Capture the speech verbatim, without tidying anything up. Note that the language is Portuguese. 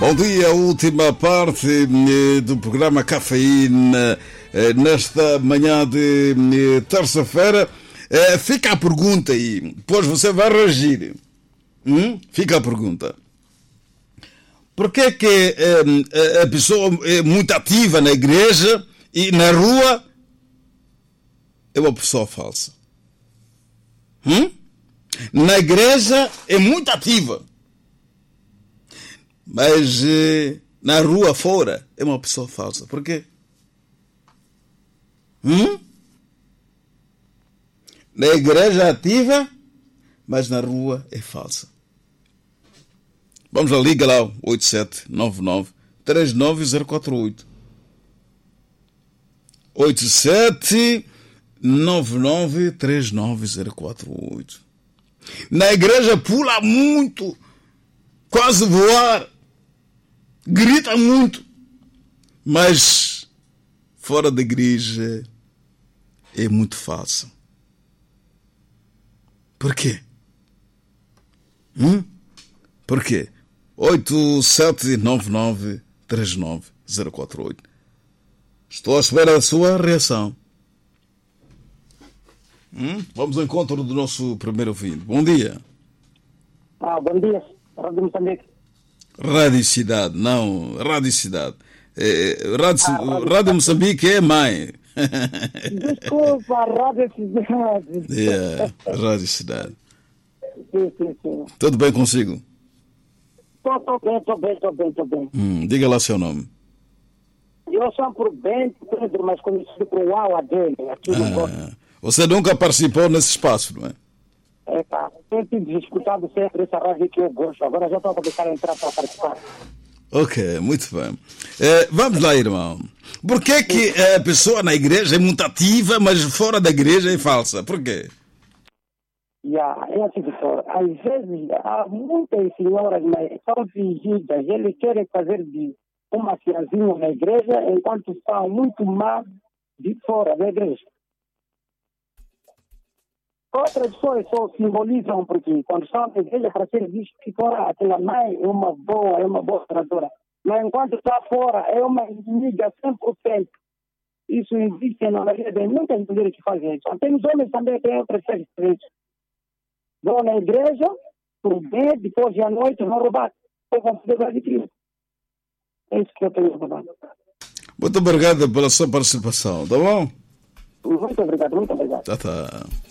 Bom dia, a última parte eh, do programa Cafeína eh, nesta manhã de eh, terça-feira. Eh, fica a pergunta aí, depois você vai reagir. Hum? Fica a pergunta. Por que que eh, a pessoa é muito ativa na igreja e na rua é uma pessoa falsa? Hum? Na igreja é muito ativa, mas eh, na rua fora é uma pessoa falsa. Por quê? Hum? Na igreja ativa, mas na rua é falsa. Vamos lá, liga lá, oito sete nove nove três nove zero quatro oito. oito sete nove nove três nove zero quatro oito. Na igreja pula muito, quase voar, grita muito, mas fora da igreja é muito falsa. Por quê? Hum? Por quê? oito sete nove nove três nove zero quatro oito. Estou à espera da sua reação. Hum? Vamos ao encontro do nosso primeiro ouvinte. Bom dia. Ah, bom dia, Rádio Moçambique. Rádio Cidade, não, Rádio Cidade. É, Rádio, Ah, Rádio... Rádio Moçambique é mãe. Desculpa, Rádio Cidade. Yeah, Rádio Cidade. Sim, sim, sim. Tudo bem consigo? Estou bem, estou bem, estou bem, estou bem. Hum, diga lá seu nome. Eu sou por Bento Pedro, mas conhecido por Uau dele, aqui no Ah, Gosto. você nunca participou nesse espaço, não é? É, pá, sempre escutado sempre essa rádio que eu gosto. Agora já estou a começar a entrar para participar. Ok, muito bem. Eh, vamos lá, irmão. Por que que a pessoa na igreja é muito ativa, mas fora da igreja é falsa? Por quê? Yeah, é assim, doutor. Às vezes há muitas senhoras, mas são fingidas. Eles querem fazer de uma fiazinha na igreja, enquanto estão muito mal de fora da igreja. Outras pessoas só simbolizam, porque quando estão na igreja, para ser visto que fora, aquela mãe é uma boa, é uma boa tradutora. Mas enquanto está fora, é uma inimiga cem por cento. Isso existe na vida de muitas mulheres que fazem isso. Tem homens também que têm outras coisas. Vão na igreja, por bem, depois à noite vão roubar. Vão fazer de crime. É isso que eu tenho falado. Muito obrigado pela sua participação, tá bom? Muito obrigado, muito obrigado. Tá, tá.